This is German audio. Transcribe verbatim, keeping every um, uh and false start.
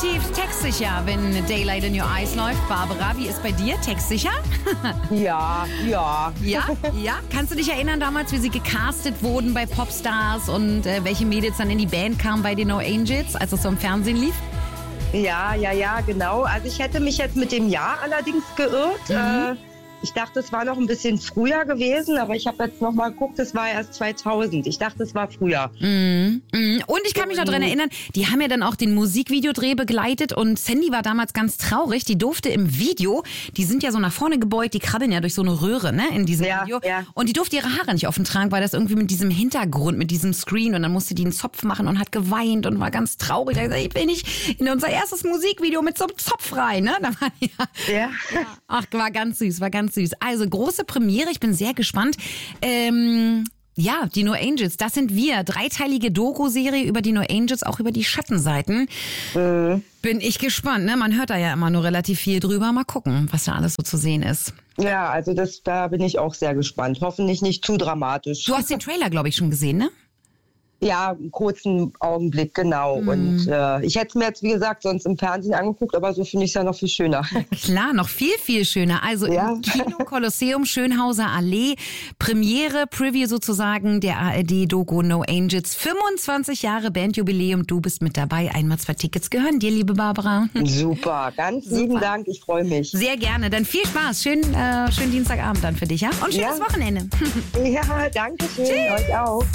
definitiv textsicher, wenn Daylight in Your Eyes läuft. Barbara, wie ist bei dir? Textsicher? Ja, ja. Ja, ja. Kannst du dich erinnern damals, wie sie gecastet wurden bei Popstars und äh, welche Mädels dann in die Band kamen bei den No Angels, als es so im Fernsehen lief? Ja, ja, ja, genau. Also ich hätte mich jetzt mit dem Jahr allerdings geirrt. Mhm. Äh, ich dachte, es war noch ein bisschen früher gewesen, aber ich habe jetzt noch mal geguckt, es war erst zweitausend. Ich dachte, es war früher. Mhm. Mhm. Und ich kann mich noch daran erinnern, die haben ja dann auch den Musikvideodreh begleitet und Sandy war damals ganz traurig. Die durfte im Video, die sind ja so nach vorne gebeugt, die krabbeln ja durch so eine Röhre, ne, in diesem Ja, Video. ja. Und die durfte ihre Haare nicht offen tragen, weil das irgendwie mit diesem Hintergrund, mit diesem Screen und dann musste die einen Zopf machen und hat geweint und war ganz traurig. Da hat gesagt, ich will nicht in unser erstes Musikvideo mit so einem Zopf rein, ne? Da war die, Ja. Ach, war ganz süß, war ganz süß. Also große Premiere, ich bin sehr gespannt. Ähm, ja, die No Angels, das sind wir. Dreiteilige Doku-Serie über die No Angels, auch über die Schattenseiten. Mhm. Bin ich gespannt, ne? Man hört da ja immer nur relativ viel drüber. Mal gucken, was da alles so zu sehen ist. Ja, also das, da bin ich auch sehr gespannt. Hoffentlich nicht zu dramatisch. Du hast den Trailer, glaube ich, schon gesehen, ne? Ja, einen kurzen Augenblick, genau. Mhm. Und äh, ich hätte es mir jetzt, wie gesagt, sonst im Fernsehen angeguckt, aber so finde ich es ja noch viel schöner. Klar, noch viel, viel schöner. Also Ja. im Kino Kolosseum Schönhauser Allee, Premiere, Preview sozusagen der A R D-Doku No Angels. fünfundzwanzig Jahre Bandjubiläum, du bist mit dabei. Einmal zwei Tickets gehören dir, liebe Barbara. Super, ganz Super. lieben Dank, ich freue mich. Sehr gerne, dann viel Spaß. Schönen, äh, schönen Dienstagabend dann für dich, ja? Und schönes Ja. Wochenende. Ja, danke schön, euch auch.